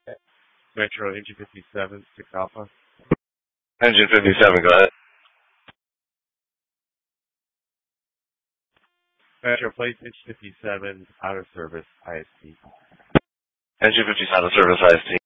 Metro Engine 57, 6 Alpha. Engine 57, go ahead. Metro Place Engine 57, out of service, IST. Engine 57, out of service, IST.